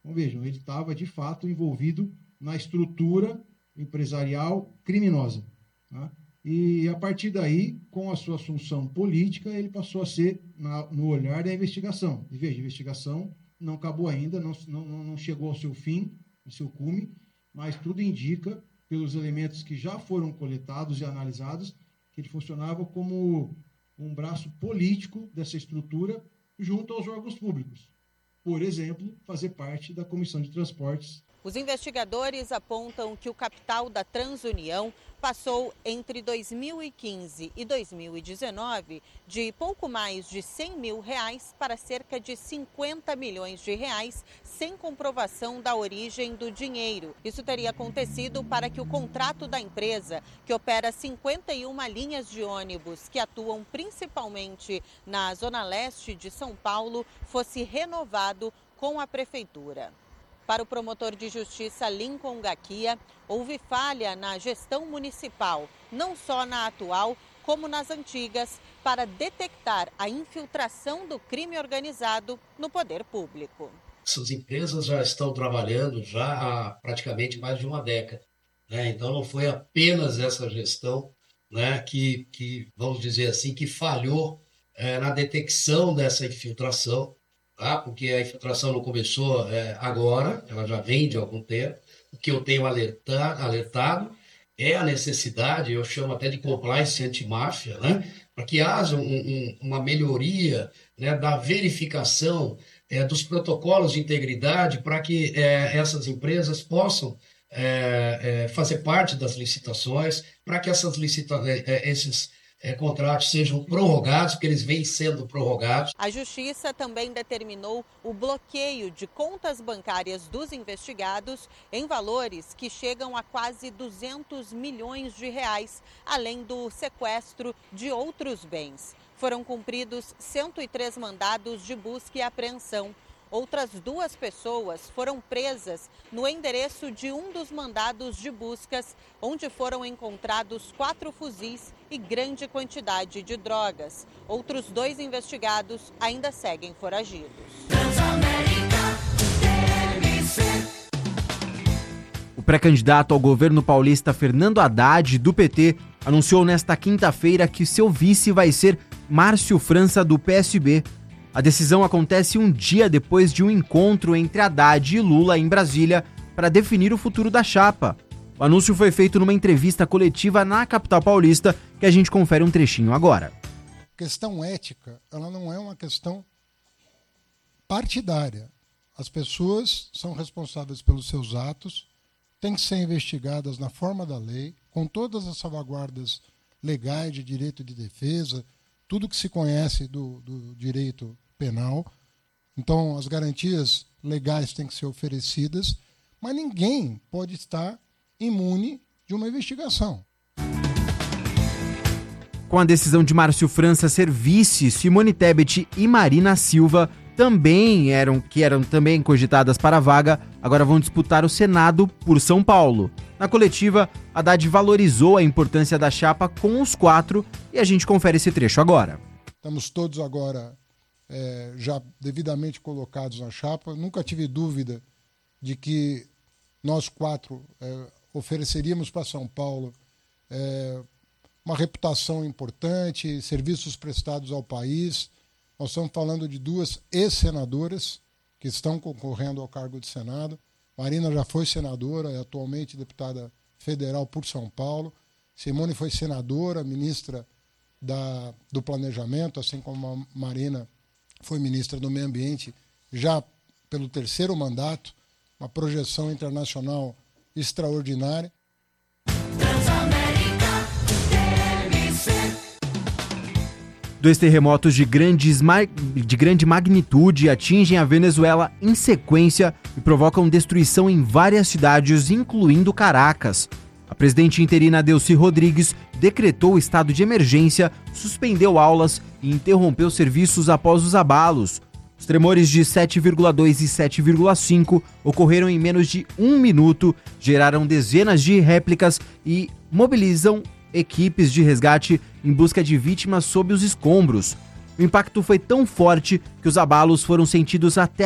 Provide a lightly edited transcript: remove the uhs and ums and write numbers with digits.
Então, vejam, ele estava, de fato, envolvido na estrutura empresarial criminosa. Tá? E, a partir daí, com a sua assunção política, ele passou a ser no olhar da investigação. E, veja, a investigação não acabou ainda, não chegou ao seu fim, ao seu cume, mas tudo indica, pelos elementos que já foram coletados e analisados, que ele funcionava como um braço político dessa estrutura junto aos órgãos públicos. Por exemplo, fazer parte da Comissão de Transportes. Os investigadores apontam que o capital da Transunião passou entre 2015 e 2019 de pouco mais de R$100 mil para cerca de R$50 milhões, sem comprovação da origem do dinheiro. Isso teria acontecido para que o contrato da empresa, que opera 51 linhas de ônibus que atuam principalmente na zona leste de São Paulo, fosse renovado com a prefeitura. Para o promotor de justiça Lincoln Gaquia, houve falha na gestão municipal, não só na atual, como nas antigas, para detectar a infiltração do crime organizado no poder público. Essas empresas já estão trabalhando já há praticamente mais de uma década, né? Então não foi apenas essa gestão, né, que vamos dizer assim, que falhou na detecção dessa infiltração. Tá? Porque a infiltração não começou agora, ela já vem de algum tempo. O que eu tenho alertado é a necessidade, eu chamo até de compliance antimáfia, né? Para que haja uma melhoria, né, da verificação dos protocolos de integridade para que essas empresas possam fazer parte das licitações, para que esses contratos sejam prorrogados, porque eles vêm sendo prorrogados. A Justiça também determinou o bloqueio de contas bancárias dos investigados em valores que chegam a quase R$200 milhões, além do sequestro de outros bens. Foram cumpridos 103 mandados de busca e apreensão. Outras 2 pessoas foram presas no endereço de um dos mandados de buscas, onde foram encontrados 4 fuzis e grande quantidade de drogas. Outros 2 investigados ainda seguem foragidos. O pré-candidato ao governo paulista Fernando Haddad, do PT, anunciou nesta quinta-feira que seu vice vai ser Márcio França, do PSB. A decisão acontece um dia depois de um encontro entre Haddad e Lula em Brasília para definir o futuro da chapa. O anúncio foi feito numa entrevista coletiva na capital paulista, que a gente confere um trechinho agora. A questão ética, ela não é uma questão partidária. As pessoas são responsáveis pelos seus atos, têm que ser investigadas na forma da lei, com todas as salvaguardas legais de direito de defesa, tudo que se conhece do direito penal. Então, as garantias legais têm que ser oferecidas, mas ninguém pode estar imune de uma investigação. Com a decisão de Márcio França ser vice, Simone Tebet e Marina Silva que eram também cogitadas para a vaga, agora vão disputar o Senado por São Paulo. Na coletiva, Haddad valorizou a importância da chapa com os 4 e a gente confere esse trecho agora. Estamos todos agora já devidamente colocados na chapa. Nunca tive dúvida de que nós 4 ofereceríamos para São Paulo uma reputação importante, serviços prestados ao país. Nós estamos falando de 2 ex-senadoras que estão concorrendo ao cargo de Senado. Marina já foi senadora, é atualmente deputada federal por São Paulo. Simone foi senadora, ministra do Planejamento, assim como a Marina foi ministra do Meio Ambiente, já pelo 3º mandato, uma projeção internacional extraordinária. Dois terremotos de grande magnitude atingem a Venezuela em sequência e provocam destruição em várias cidades, incluindo Caracas. A presidente interina Delcy Rodrigues decretou estado de emergência, suspendeu aulas e interrompeu serviços após os abalos. Os tremores de 7,2 e 7,5 ocorreram em menos de 1 minuto, geraram dezenas de réplicas e mobilizam equipes de resgate em busca de vítimas sob os escombros. O impacto foi tão forte que os abalos foram sentidos até